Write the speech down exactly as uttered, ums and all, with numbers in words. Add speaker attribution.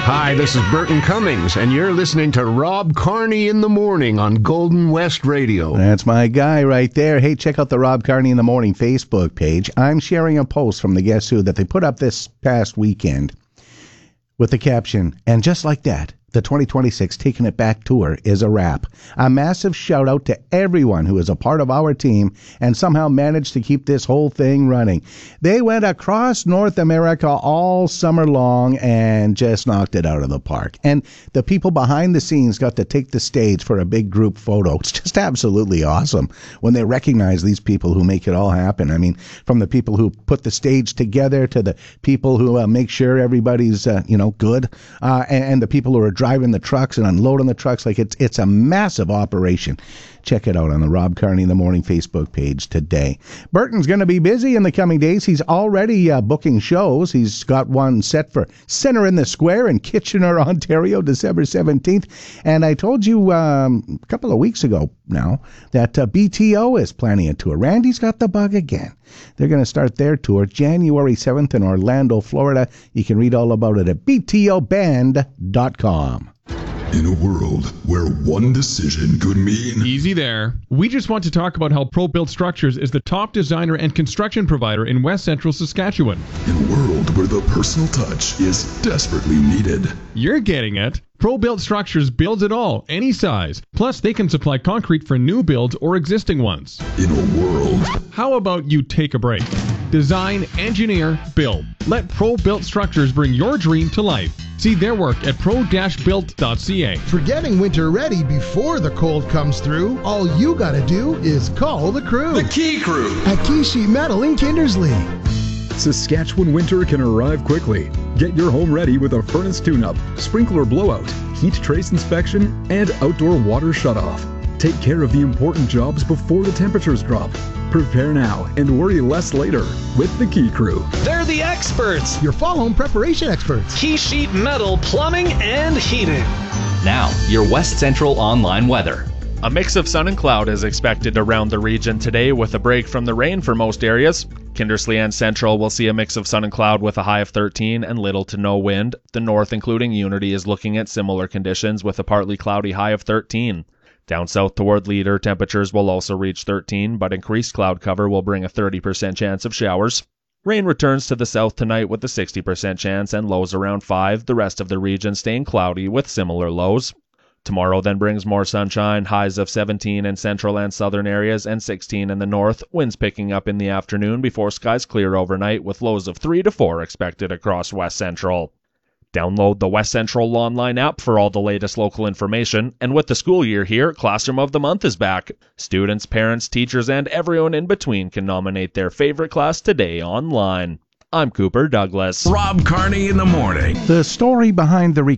Speaker 1: Hi, this is Burton Cummings, and you're listening to Rob Carney in the Morning on Golden West Radio.
Speaker 2: That's my guy right there. Hey, check out the Rob Carney in the Morning Facebook page. I'm sharing a post from the Guess Who that they put up this past weekend with the caption, and just like that, the twenty twenty-six Taking It Back Tour is a wrap. A massive shout out to everyone who is a part of our team and somehow managed to keep this whole thing running. They went across North America all summer long and just knocked it out of the park. And the people behind the scenes got to take the stage for a big group photo. It's just absolutely awesome when they recognize these people who make it all happen. I mean, from the people who put the stage together to the people who uh, make sure everybody's, uh, you know, good, uh, and, and the people who are driving the trucks and unloading the trucks. Like it's it's a massive operation. Check it out on the Rob Carney in the Morning Facebook page today. Burton's going to be busy in the coming days. He's already uh, booking shows. He's got one set for Centre in the Square in Kitchener, Ontario, December seventeenth. And I told you um, a couple of weeks ago now that uh, B T O is planning a tour. Randy's got the bug again. They're going to start their tour January seventh in Orlando, Florida. You can read all about it at b t o band dot com.
Speaker 3: In a world where one decision could mean...
Speaker 4: Easy there. We just want to talk about how ProBuilt Structures is the top designer and construction provider in West Central Saskatchewan.
Speaker 3: In a world where the personal touch is desperately needed.
Speaker 4: You're getting it. ProBuilt Structures builds it all, any size. Plus, they can supply concrete for new builds or existing ones.
Speaker 3: In a world...
Speaker 4: How about you take a break? Design, engineer, build. Let ProBuilt Structures bring your dream to life. See their work at pro dash built dot c a.
Speaker 5: For getting winter ready before the cold comes through, all you gotta do is call the crew.
Speaker 3: The Key Crew.
Speaker 5: At Key Sheet Metal in Kindersley.
Speaker 6: Saskatchewan winter can arrive quickly. Get your home ready with a furnace tune-up, sprinkler blowout, heat trace inspection, and outdoor water shutoff. Take care of the important jobs before the temperatures drop. Prepare now and worry less later with the Key Crew.
Speaker 7: They're the experts.
Speaker 5: Your fall home preparation experts.
Speaker 7: Key Sheet Metal Plumbing and Heating.
Speaker 8: Now, your West Central online weather.
Speaker 9: A mix of sun and cloud is expected around the region today with a break from the rain for most areas. Kindersley and Central will see a mix of sun and cloud with a high of thirteen and little to no wind. The north, including Unity, is looking at similar conditions with a partly cloudy high of thirteen. Down south toward Leader, temperatures will also reach thirteen, but increased cloud cover will bring a thirty percent chance of showers. Rain returns to the south tonight with a sixty percent chance and lows around five, the rest of the region staying cloudy with similar lows. Tomorrow then brings more sunshine, highs of seventeen in central and southern areas and sixteen in the north, winds picking up in the afternoon before skies clear overnight with lows of three to four expected across West Central. Download the West Central online app for all the latest local information, and with the school year here, Classroom of the Month is back. Students, parents, teachers, and everyone in between can nominate their favorite class today online. I'm Cooper Douglas.
Speaker 3: Rob Carney in the Morning.
Speaker 2: The story behind the